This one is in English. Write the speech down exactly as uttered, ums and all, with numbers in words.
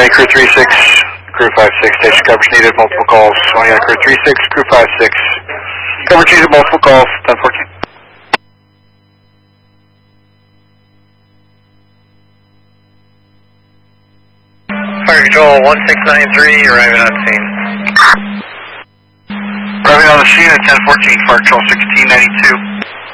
Pontiac Crew three six, Crew five six, station coverage needed, multiple calls. Pontiac Crew three six, Crew five six, coverage needed, multiple calls, ten fourteen. Fire Control one six nine three, arriving on scene. Arriving on the scene at ten fourteen, Fire Control sixteen ninety-two.